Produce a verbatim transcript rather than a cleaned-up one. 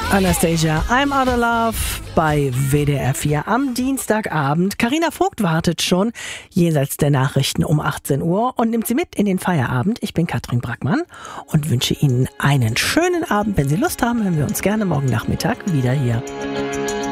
Anastasia, I'm Out of Love bei W D R vier am Dienstagabend. Carina Vogt wartet schon jenseits der Nachrichten um achtzehn Uhr und nimmt Sie mit in den Feierabend. Ich bin Katrin Brackmann und wünsche Ihnen einen schönen Abend. Wenn Sie Lust haben, hören wir uns gerne morgen Nachmittag wieder hier.